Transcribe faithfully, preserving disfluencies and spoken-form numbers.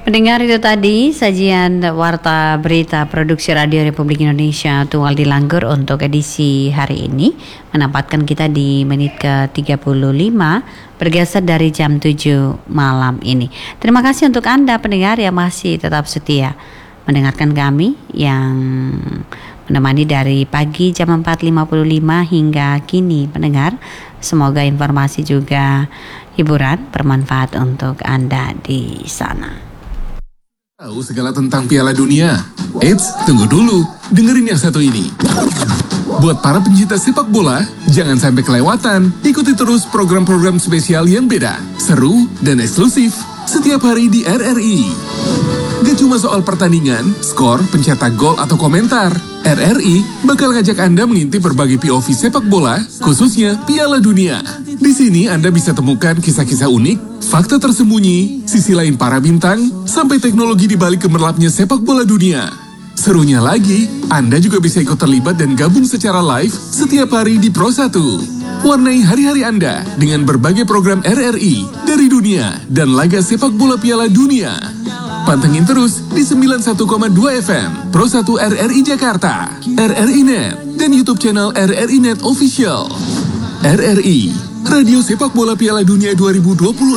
Pendengar, itu tadi sajian Warta Berita Produksi Radio Republik Indonesia Tunggal Dilanggur untuk edisi hari ini, menempatkan kita di menit ke tiga puluh lima bergeser dari jam tujuh malam ini. Terima kasih untuk Anda pendengar yang masih tetap setia mendengarkan kami, yang menemani dari pagi jam empat lima puluh lima hingga kini pendengar. Semoga informasi juga hiburan bermanfaat untuk Anda di sana. Tahu segala tentang Piala Dunia? Eits, tunggu dulu, dengerin yang satu ini. Buat para pencinta sepak bola, jangan sampai kelewatan. Ikuti terus program-program spesial yang beda, seru, dan eksklusif setiap hari di R R I. Gak cuma soal pertandingan, skor, pencetak gol, atau komentar. R R I bakal ngajak Anda mengintip berbagai P O V sepak bola, khususnya Piala Dunia. Di sini Anda bisa temukan kisah-kisah unik, fakta tersembunyi, sisi lain para bintang, sampai teknologi di balik gemerlapnya sepak bola dunia. Serunya lagi, Anda juga bisa ikut terlibat dan gabung secara live setiap hari di Pro satu. Warnai hari-hari Anda dengan berbagai program R R I dari dunia dan laga sepak bola Piala Dunia. Pantengin terus di sembilan puluh satu koma dua F M Pro satu R R I Jakarta, R R I Net, dan YouTube channel R R I Net Official. R R I, Radio Sepak Bola Piala Dunia dua ribu dua puluh